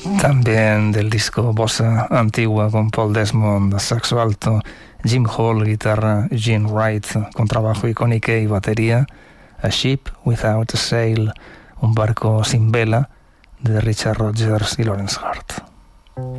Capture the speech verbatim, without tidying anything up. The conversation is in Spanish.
También del disco Bossa Antigua con Paul Desmond, saxo alto, Jim Hall, guitarra, Gene Wright, con trabajo icónico y batería, A Ship Without a Sail, un barco sin vela, de Richard Rodgers y Lawrence Hart.